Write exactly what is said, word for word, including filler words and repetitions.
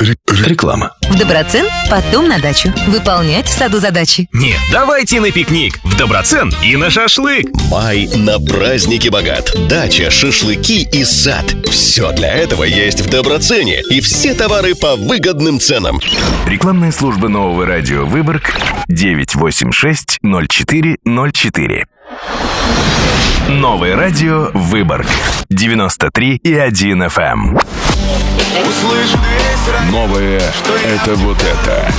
Реклама. В Доброцен потом на дачу. Выполнять в саду задачи. Нет, давайте на пикник. В Доброцен и на шашлык. Май на праздники богат. Дача, шашлыки и сад. Все для этого есть в Доброцене. И все товары по выгодным ценам. Рекламная служба нового радио Выборг девять восемь шесть ноль четыре ноль четыре. Новое радио Выборг девяносто три и один эф эм. Услышь весь район. Новое — это вот это.